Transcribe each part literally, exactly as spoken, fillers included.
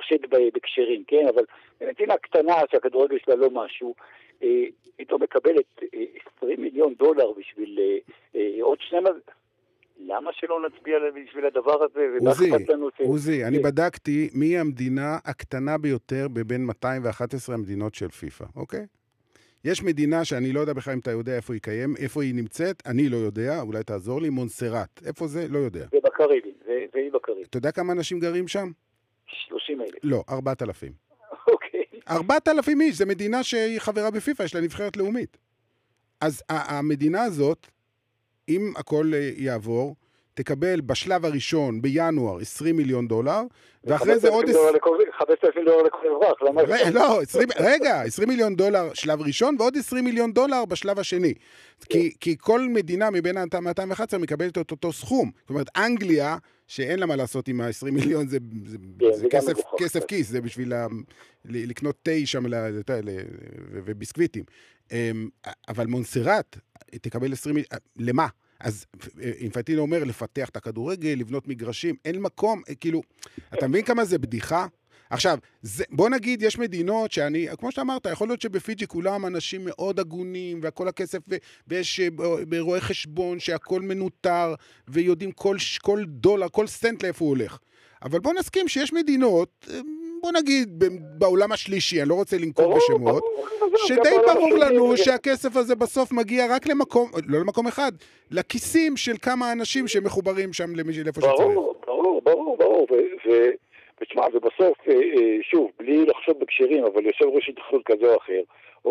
חושד בקשרים, כן? אבל מדינה קטנה שהכדורגל שלה לא משהו, איתו מקבלת עשרים מיליון דולר בשביל עוד שנים, למה שלא נצביע בשביל הדבר הזה? עוזי, עוזי, אני בדקתי מי המדינה הקטנה ביותר בבין מאתיים ואחת עשרה המדינות של פיפה, אוקיי? יש מדינה שאני לא יודע בכלל אם אתה יודע איפה היא קיים, איפה היא נמצאת, אני לא יודע, אולי תעזור לי, מונסרט. איפה זה? לא יודע. זה בקריבים, זה, זה היא בקריבים. אתה יודע כמה אנשים גרים שם? שלושים אלף. לא, ארבעת אלפים. אוקיי. ארבעת אלפים איש, זה מדינה שהיא חברה בפיפה, יש לה נבחרת לאומית. אז המדינה הזאת, אם הכל יעבור, תקבל בשלב הראשון, בינואר, עשרים מיליון דולר, ואחרי זה עוד... חמשת אלפים דולר לכל אזרח, למה? לא, רגע, עשרים מיליון דולר שלב ראשון, ועוד עשרים מיליון דולר בשלב השני. כי כל מדינה מבין מאתיים ואחת עשרה מקבלת את אותו סכום. זאת אומרת, אנגליה, שאין לה מה לעשות עם ה-עשרים מיליון, זה כסף כיס, זה בשביל לקנות תה שם וביסקוויטים. אבל מונסרט תקבל עשרים מיליון, למה? אז אינפנטינו אומר לפתח את הכדורגל, לבנות מגרשים, אין מקום, כאילו, אתה מבין כמה זה בדיחה? עכשיו, זה, בוא נגיד, יש מדינות שאני, כמו שאתה אמרת, יכול להיות שבפיג'י כולם אנשים מאוד הגונים, והכל הכסף, ו, ויש ברואי חשבון שהכל מנותר, ויודעים כל, כל דולר, כל סנט לאיפה הוא הולך. אבל בוא נסכים שיש מדינות, בוא נגיד, בעולם השלישי, אני לא רוצה לנקוב בשמות, שדי ברור לנו שהכסף הזה בסוף מגיע רק למקום, לא למקום אחד, לכיסים של כמה אנשים שמחוברים שם לאיפה שצריך. ברור, ברור, ברור, ברור, ותשמע, ובסוף, שוב, בלי לחשוב בקשרים, אבל יושב ראש התאחדות כזה או אחר,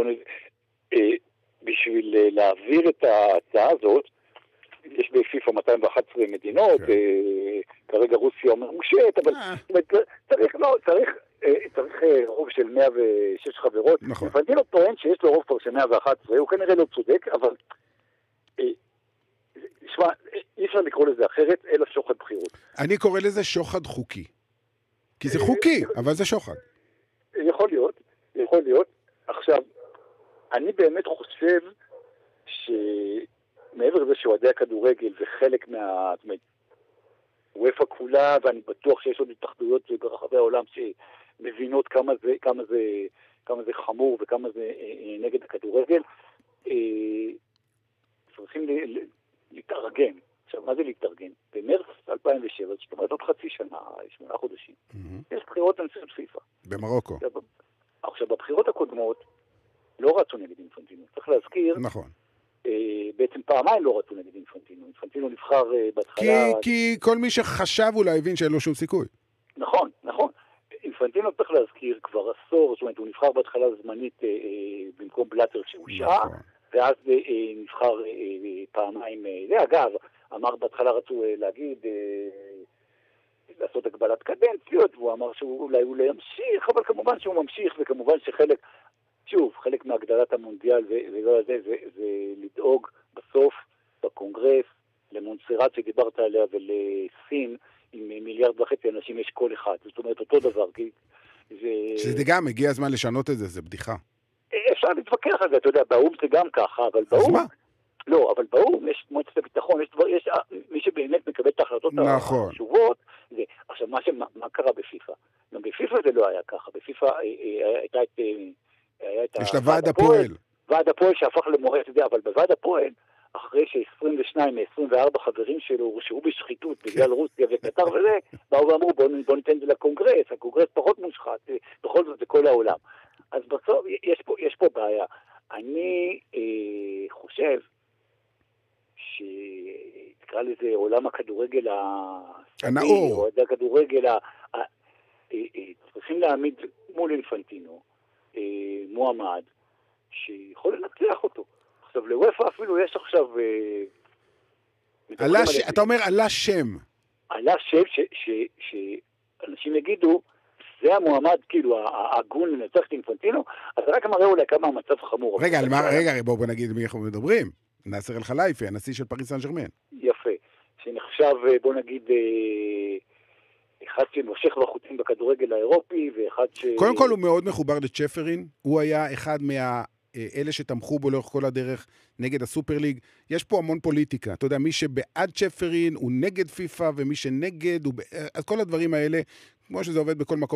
בשביל להעביר את ההצעה הזאת, יש בפיפה מאתיים ואחת עשרה מדינות, כרגע רוסיה מרושת, אבל צריך, לא, צריך, צריך רוב של מאה ושש חברות. אינפנטינו טוען שיש לו רוב כבר של מאה ואחת עשרה, הוא כנראה לא צודק, אבל שמע, אי אפשר לקרוא לזה אחרת, אלא שוחד בחירות. אני קורא לזה שוחד חוקי. כי זה חוקי, אבל זה שוחד. יכול להיות, יכול להיות. עכשיו, אני באמת חושב ש... מעבר לזה שאוהדי הכדורגל וחלק מה... וופא כולה, ואני בטוח שיש עוד התאחדויות ברחבי העולם שמבינות כמה זה, כמה זה, כמה זה חמור וכמה זה אה, נגד הכדורגל, אה, צריכים ל... להתארגן. עכשיו, מה זה להתארגן? במרץ אלפיים ושבע, זאת אומרת עוד חצי שנה, שמונה חודשים, mm-hmm. יש בחירות לנשיאות פיפה. במרוקו. עכשיו, עכשיו, בבחירות הקודמות לא רצו נגד אינפנטינו. צריך להזכיר... נכון. בעצם פעמיים לא רצו נגד אינפנטינו. אינפנטינו נבחר בהתחלה... כי, כי כל מי שחשב אולי הבין שאין לו שום סיכוי. נכון, נכון. אינפנטינו צריך להזכיר כבר עשור, זאת אומרת, הוא נבחר בהתחלה זמנית אה, במקום בלטר שהושעה, נכון. ואז אה, נבחר אה, פעמיים... אה, זה אגב, אמר בהתחלה רצו אה, להגיד... אה, לעשות הגבלת קדנציות, והוא אמר שאולי הוא לא ימשיך, אבל כמובן שהוא ממשיך, וכמובן שחלק... שוב, חלק מהגדלת המונדיאל ולא הזה, זה, זה לדאוג בסוף בקונגרס למונסרט שדיברת עליה ולסין עם מיליארד וחצי אנשים יש כל אחד. זאת אומרת, אותו דבר. כי זה... שזה גם, הגיע הזמן לשנות את זה, זה בדיחה. אפשר להתווכח על זה, אתה יודע, באום זה גם ככה, אבל באום... אז מה? לא, אבל באום יש מועצת הביטחון, יש, דבר, יש מי שבאמת מקבל את ההחלטות נכון. החשובות. זה, עכשיו, מה, מה, מה קרה בפיפה? גם בפיפה זה לא היה ככה. בפיפה הייתה את... יש לה ועד הפועל. ועד הפועל שהפך למועצת זה, אבל בוועד הפועל, אחרי ש-עשרים ושניים מ-עשרים וארבע חברים שלו הורשעו בשחיתות בגלל רוסיה וקטר וזה, באו ואמרו בוא ניתן זה לקונגרס, הקונגרס פחות מושחת, בכל זאת זה כל העולם. אז בסוף יש פה, יש פה בעיה. אני אה, חושב שתקרא לזה עולם הכדורגל הנאור, או הכדורגל ה... צריכים להעמיד מול אינפנטינו מועמד שיכול לנצח אותו. עכשיו, לוופא אפילו יש עכשיו... אתה אומר, עלה שם. עלה שם שאנשים יגידו, זה המועמד, כאילו, ההגון לנצח את אינפנטינו, אז רק מראה אולי כמה המצב חמור. רגע, רגע, בואו נגיד מי אנחנו מדברים. נאסר אל-חלייפי, הנשיא של פריס סן ז'רמן. יפה. שנחשב, בוא נגיד... אחד שמושך בחוטים בכדורגל האירופי, ואחד ש... קודם כל הוא מאוד מחובר לצ'פרין, הוא היה אחד מאלה שתמכו בו לאורך כל הדרך נגד הסופר ליג. יש פה המון פוליטיקה, אתה יודע, מי שבעד צ'פרין הוא נגד פיפה, ומי שנגד, הוא... אז כל הדברים האלה, כמו שזה עובד בכל מקום,